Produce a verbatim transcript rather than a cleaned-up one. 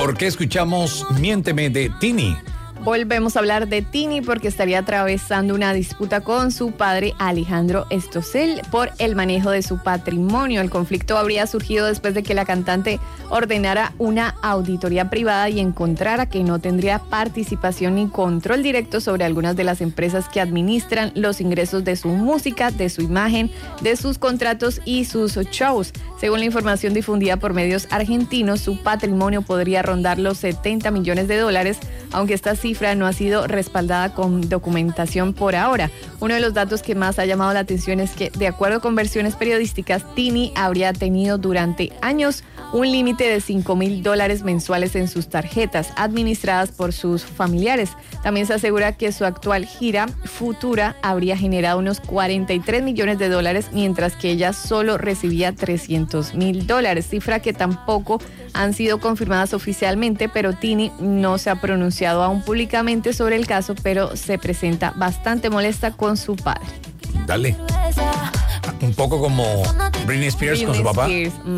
¿Por qué escuchamos Miénteme de Tini? Volvemos a hablar de Tini porque estaría atravesando una disputa con su padre Alejandro Stossel por el manejo de su patrimonio. El conflicto habría surgido después de que la cantante ordenara una auditoría privada y encontrara que no tendría participación ni control directo sobre algunas de las empresas que administran los ingresos de su música, de su imagen, de sus contratos y sus shows. Según la información difundida por medios argentinos, su patrimonio podría rondar los setenta millones de dólares, aunque esta cifra no ha sido respaldada con documentación por ahora. Uno de los datos que más ha llamado la atención es que, de acuerdo con versiones periodísticas, Tini habría tenido durante años un límite de cinco mil dólares mensuales en sus tarjetas, administradas por sus familiares. También se asegura que su actual gira futura habría generado unos cuarenta y tres millones de dólares, mientras que ella solo recibía trescientos mil dólares, cifra que tampoco han sido confirmadas oficialmente, pero Tini no se ha pronunciado aún públicamente sobre el caso, pero se presenta bastante molesta con su padre. Dale. Un poco como Britney Spears Britney con su papá. Spears.